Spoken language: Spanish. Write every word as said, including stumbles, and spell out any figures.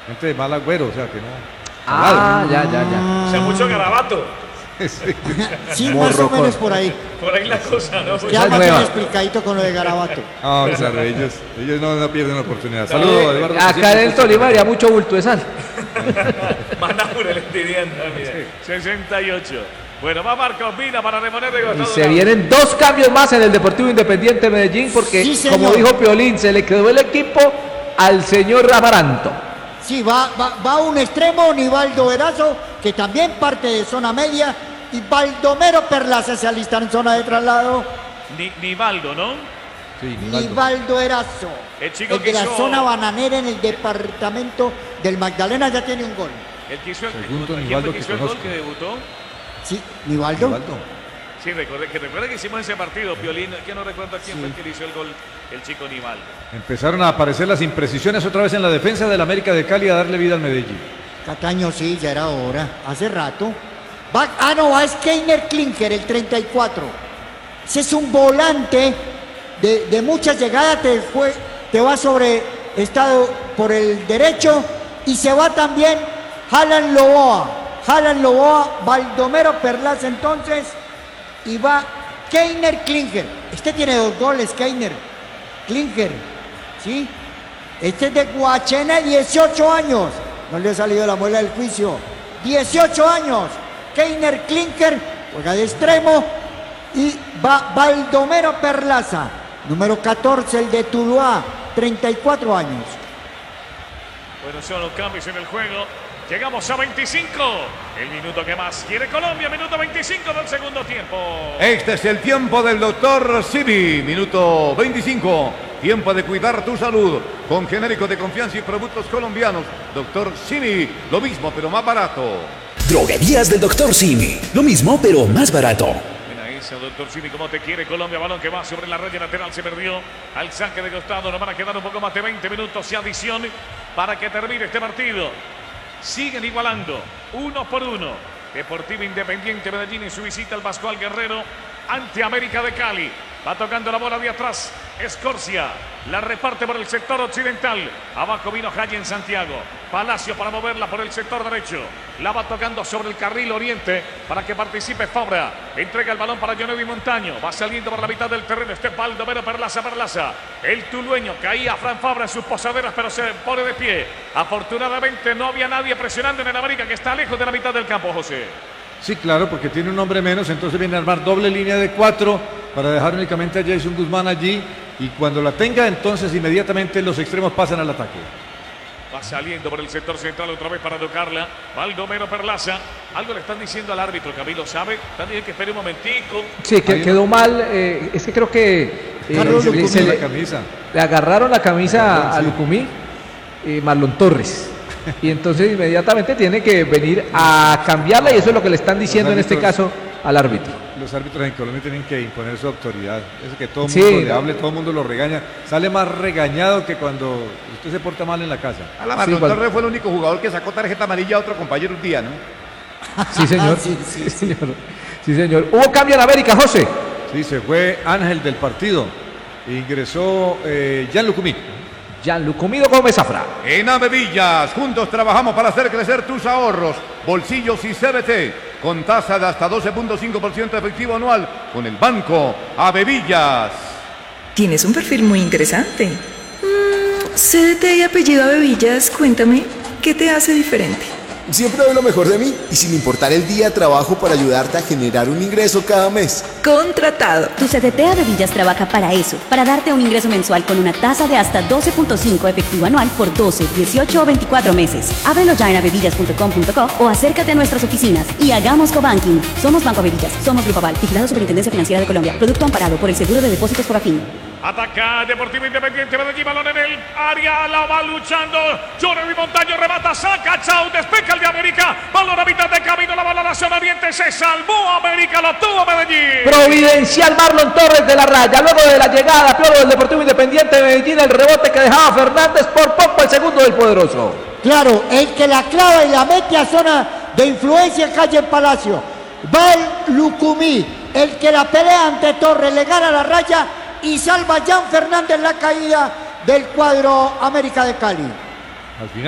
Gente de mal agüero, o sea que no. Ah, ya, ya, ya. O sea, mucho garabato. Sí. Sí, más o menos por ahí. Por ahí la cosa, ¿no? Ya más bien explicadito con lo de Garabato. Ah, claro, ellos, ellos no, no pierden la oportunidad. Saludos, Eduardo. Acá en el Tolima habría mucho bulto de sal. Manaure le pidiendo, mire. sesenta y ocho. Bueno, va Marcos Vila para reponer de Y costado. se vienen dos cambios más en el Deportivo Independiente de Medellín porque, Sí, como señor. dijo Piolín, se le quedó el equipo al señor Amaranto. Sí, va, va, va un extremo, Nivaldo Erazo, que también parte de zona media, y Baldomero Perlaza se alista en zona de traslado. Ni, Nivaldo, ¿no? Sí, Nivaldo. Nivaldo Erazo, El chico el que de la hizo- zona bananera en el departamento del Magdalena, ya tiene un gol. El que hizo el, Segundo ¿quién fue Nivaldo que que hizo el gol conozco. que debutó? Sí, Nivaldo. Nivaldo. Sí, recuerde que recuerda que hicimos ese partido, Piolín, que no recuerdo quién fue el que le hizo el gol, el chico Nivaldo. Empezaron a aparecer las imprecisiones otra vez en la defensa del América de Cali a darle vida al Medellín. Cataño, sí, ya era hora, hace rato. Va, ah, no, va Skeiner Klinker, el treinta y cuatro. Ese es un volante de, de muchas llegadas, te, fue, te va sobre estado por el derecho y se va también Jalan Loboa. Jalan Loboa, Baldomero Perlaza entonces y va Keiner Klinker. Este tiene dos goles, Keiner Klinker, ¿sí? Este es de Guachena, dieciocho años. No le ha salido la muela del juicio. dieciocho años. Keiner Klinker juega de extremo y va Baldomero Perlaza, número catorce, el de Tuluá, treinta y cuatro años. Bueno, son los cambios en el juego. Llegamos a veinticinco. El minuto que más quiere Colombia, minuto veinticinco del segundo tiempo. Este es el tiempo del doctor Simi, minuto veinticinco. Tiempo de cuidar tu salud con genéricos de confianza y productos colombianos. doctor Simi, lo mismo pero más barato. Droguerías del doctor Simi. Lo mismo, pero más barato. Mira ese doctor Simi, como te quiere Colombia. Balón que va sobre la raya lateral, se perdió al saque de costado. Nos van a quedar un poco más de veinte minutos y adición para que termine este partido. Siguen igualando, uno por uno. Deportivo Independiente Medellín en su visita al Pascual Guerrero ante América de Cali. Va tocando la bola de atrás. Escorcia la reparte por el sector occidental. Abajo vino Jaya en Santiago. Palacio para moverla por el sector derecho. La va tocando sobre el carril oriente para que participe Fabra. Entrega el balón para Jonevi Montaño. Va saliendo por la mitad del terreno. Este Baldomero Perlaza, Perlaza. El tulueño caía Fran Fabra en sus posaderas, pero se pone de pie. Afortunadamente no había nadie presionando en el América, que está lejos de la mitad del campo, José. Sí, claro, porque tiene un hombre menos, entonces viene a armar doble línea de cuatro para dejar únicamente a Jason Guzmán allí y cuando la tenga, entonces inmediatamente los extremos pasan al ataque. Va saliendo por el sector central otra vez para tocarla. Baldomero Perlaza. Algo le están diciendo al árbitro, Camilo, ¿sabe? También que espere un momentico. Sí, que quedó mal. Eh, es que creo que eh, Carlos le, Lucumí. se La le, camisa. le agarraron la camisa a Sí. Lucumí, eh, Marlon Torres. Y entonces inmediatamente tiene que venir a cambiarla y eso es lo que le están diciendo en este caso al árbitro. Los árbitros en Colombia tienen que imponer su autoridad. Es que todo el Sí, mundo le no. hable, todo el mundo lo regaña. Sale más regañado que cuando usted se porta mal en la casa. A la Sí, Marlon cual- Torres fue el único jugador que sacó tarjeta amarilla a otro compañero un día, ¿no? Sí, señor. Sí, sí, Sí, señor. Sí, señor. Hubo cambio en América, José. Sí, se fue Ángel del partido. Ingresó eh, Jan Lucumí. Gianluca Comido Gómez Zafra. En Avevillas, juntos trabajamos para hacer crecer tus ahorros, bolsillos y C B T, con tasa de hasta doce punto cinco por ciento efectivo anual con el banco Avevillas. Tienes un perfil muy interesante. Mm, C D T y apellido Avevillas, cuéntame, ¿qué te hace diferente? Siempre doy lo mejor de mí y sin importar el día trabajo para ayudarte a generar un ingreso cada mes. Contratado. Tu C D T Avevillas trabaja para eso, para darte un ingreso mensual con una tasa de hasta doce punto cinco efectivo anual por doce, dieciocho o veinticuatro meses. Ábrelo ya en avevillas punto com punto co o acércate a nuestras oficinas y hagamos cobanking. Somos Banco Avevillas, somos Grupo Aval, vigilado Superintendencia Financiera de Colombia. Producto amparado por el Seguro de Depósitos por Afín. Ataca Deportivo Independiente Medellín, balón en el área, la va luchando. Jonevi Montaño remata, saca, chau, despeja el de América. Balón a mitad de camino, la bola a la zona oriente, se salvó América, lo tuvo Medellín. Providencial Marlon Torres de la raya. Luego de la llegada, Piolo del Deportivo Independiente de Medellín, el rebote que dejaba Fernández por poco el segundo del poderoso. Claro, el que la clava y la mete a zona de influencia calle en Palacio. Va el Lucumí, el que la pelea ante Torres, le gana la raya y salva a Jan Fernández la caída del cuadro América de Cali. Al final